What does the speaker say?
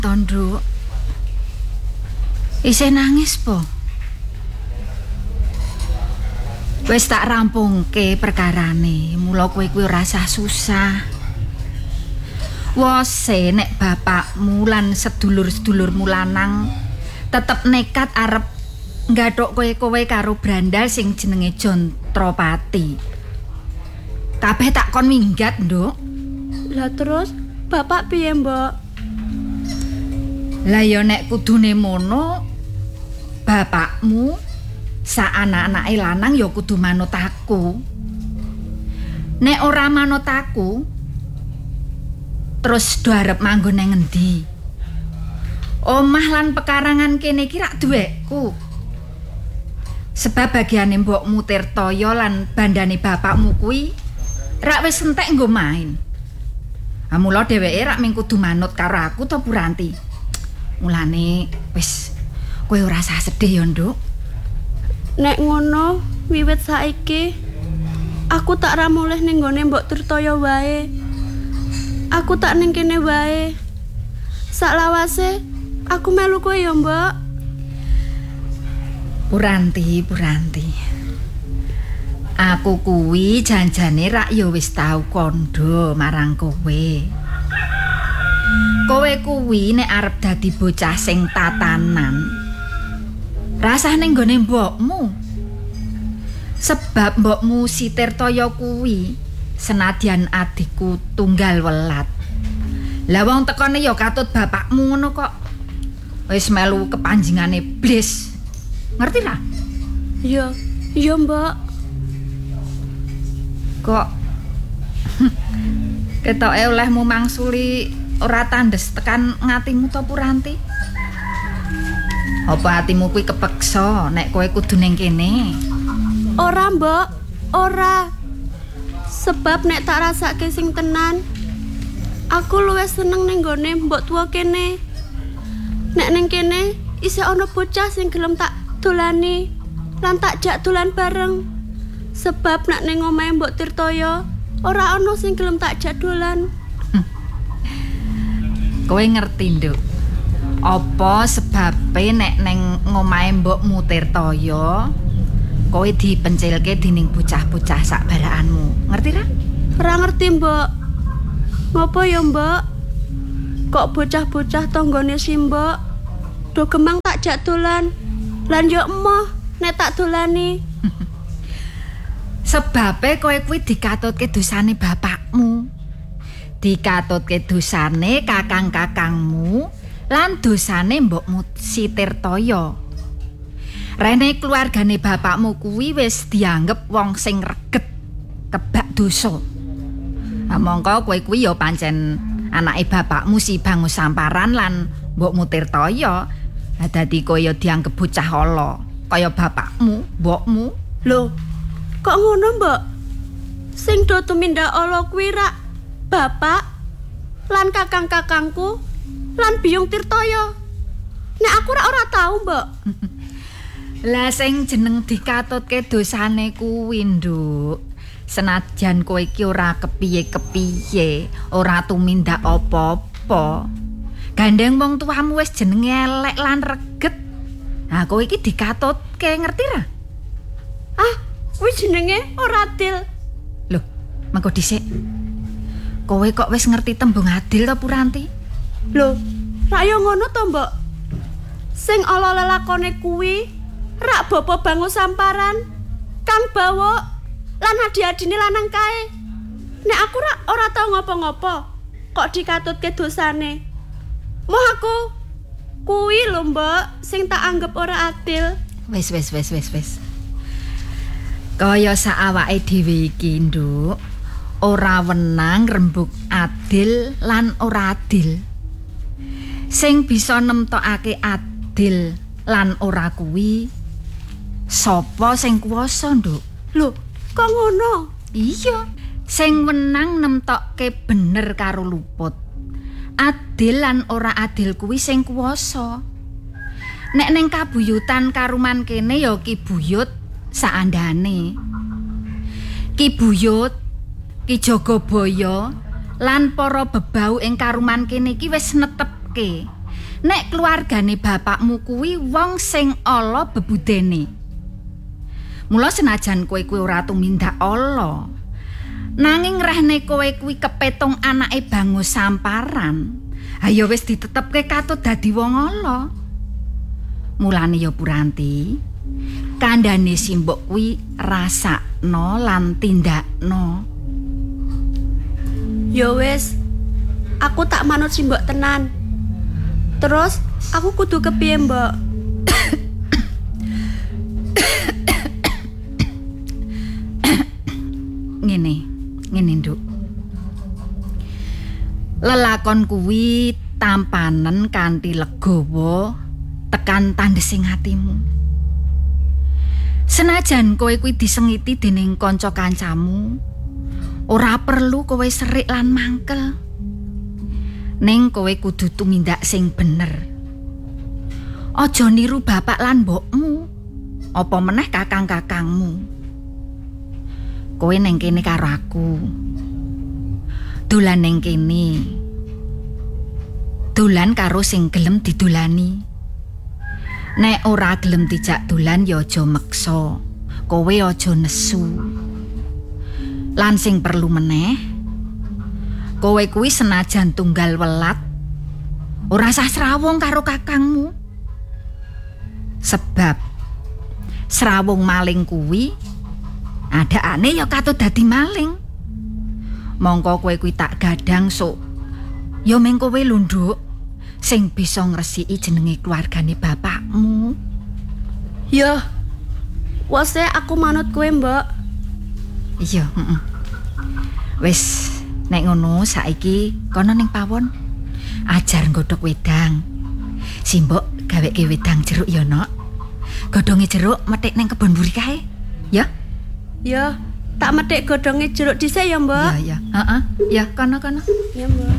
Tonduk. Isih nangis po. Wis tak rampungke perkarane, mula kowe kuwi rasa susah. Wose nek bapakmu lan sedulur-sedulurmu lanang tetep nekat arep nggathuk kowe karo brandal sing jenenge Jontropati. Kabeh tak kon minggat, Nduk. Lah terus bapak piye, Mbok? Lah ya nek kudune mono, bapakmu sak anak-anake lanang ya kudu manut aku. Nek ora manut aku, terus do arep manggon nang endi? Omah lan pekarangan kene iki rak duwekku. Sebab bagiane mbokmu Tirtaya lan bandane bapakmu kuwi rak wis entek nggo main. Mula dheweke rak mung kudu manut karo aku to Puranti. Mulane wis kowe ora usah sedih ya, Nduk. Nek ngono, wiwit saiki aku tak ra mulih ning gone Mbok Tirtaya wae. Aku tak ning kene wae. Saklawase aku melu kowe ya, Mbok. Puranti. Aku kuwi janjane rak ya wis tau kandha marang kowe. Kowe kuwi nek arep dadi bocah sing tatanan, rasane nggone mbokmu. Sebab mbokmu si Tirtaya kuwi senadyan adikku tunggal welat. Lah wong tekone ya katut bapakmu ngono kok. Wis melu kepanjingane iblis. Ngerti ra? Iya, Mbok. Kok ketoke olehmu mangsuli ora tandes tekan ngatimu to Puranti? Apa atimu kuwi kepeksa nek kowe kudu ning kene? Ora, Mbok. Ora. Sebab nek tak rasake sing tenan, aku luwih seneng ning gone mbok tuwa kene. Nek ning kene isih ana bocah sing gelem tak dolani lan tak jak dolan bareng. Sebab nek ning omahe Mbok Tirtaya ora ana sing gelem tak jak dolan. Kowe ngerti, Nduk? Apa sebabe nek ning ngomahe mbokmu Tirtaya kowe dipencilke dening bocah-bocah sak balakanmu? Ngerti ra? Ora ngerti, Mbok. Ngopo ya, Mbok? Kok bocah-bocah tanggane si Mbok do gemang tak jak dolan. Lan yo emoh nek tak dolani. Sebabe kowe kuwi dikatutke dosane bapakmu. Dikatutke dosane kakang-kakangmu lan dosane mbokmu si Tirtaya. Rene keluargane bapakmu kuwi wis dianggep wong sing reget kebak dosa. Mongko kowe kuwi ya pancen anake bapakmu si Bangus Samparan lan mbokmu Tirtaya. Dadi kowe ya dianggep bocah ala kaya bapakmu, mbokmu. Lho, kok ngono, Mbok? Sing do tumindak ala kuwi rak bapak lan kakang-kakangku lan Biyung Tirtaya. Nek aku ora tahu, Mbok. Lah sing jeneng dikatutke dosane kuwi, Nduk. Senajan kowe iki ora kepiye-kepiye, ora tumindak apa-apa. Gandeng wong tuamu wis jenenge elek lan reget. Nah, kowe iki dikatutke, ngerti ra? Ah, kuwi jenenge ora adil. Loh, mengko dhisik. Kowe kok wis ngerti tembung adil to, Puranti? Lho, ra yo ngono to, Mbok. Sing ala lelakone kuwi rak Bapak Bangus Samparan, Kang Bawo lan adi-adine lanang kae. Nek aku ora tau ngopo-ngopo, kok dikatutke dosane. Moh aku kuwi lho, Mbok, sing tak anggap ora adil. Wis. Kaya sak awake dhewe iki, Nduk. Ora wenang rembug adil lan ora adil. Sing bisa nemtokake adil lan ora kuwi sapa sing kuwasa, Nduk? Lho, kok ngono? Iya, sing wenang nemtokke bener karo luput. Adil lan ora adil kuwi sing kuwasa. Nek ning kabuyutan karuman kene ya Ki Buyut saandane. Ki Buyut, Ki Jagabaya lan para bebau ing karuman kene iki wis netepke nek keluargane bapakmu kuwi wong sing ala bebudene. Mula senajan kowe kuwi ora tumindak ala, nanging rehne kowe kuwi kepetong anake bangu samparan, ayo wis ditetepke katut dadi wong ala. Mulane ya Puranti, kandhane simbok kuwi rasakno lan tindakno. Ya wis, aku tak manut simbok tenan. Terus aku kudu kepiye, Mbok? Ngene Nduk. Lelakon kuwi tampanen kanthi legawa tekan tandhesing atimu. Senajan kowe kuwi disengiti dening kanca kancamu, ora perlu kowe serik lan mangkel. Ning kowe kudu tumindak sing bener. Aja niru bapak lan mbokmu, apa meneh kakang-kakangmu. Kowe neng kene karo aku. Dolan neng kene. Dolan karo sing gelem didolani. Nek ora gelem dijak dolan ya aja meksa. Kowe aja nesu. Lan sing perlu meneh, kowe kuwi senajan tunggal welat, ora sah srawung karo kakangmu. Sebab srawung maling kuwi adakane ya katut dadi maling. Mongko kowe kuwi tak gadang sok. Ya meng kowe lho Nduk, sing bisa ngresiki jenenge keluargane bapakmu. Ya, wase aku manut kowe, Mbok. Iya, Wis, nek ngono saiki kono ning pawon ajar nggodhog wedang. Simbok gaweke wedang jeruk ya, Nok. Godhonge jeruk metik ning kebon mburi kae. Ya? Ya, tak metik godhonge jeruk dhisik ya, Mbok. Ya, heeh. Ya, kono. Ya, Mbok.